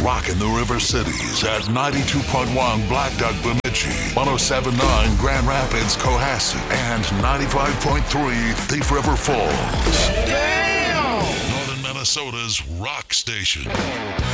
Rockin' the River Cities at 92.1 Black Duck Bemidji, 107.9 Grand Rapids, Cohasset, and 95.3 Thief River Falls. Damn! Northern Minnesota's rock station.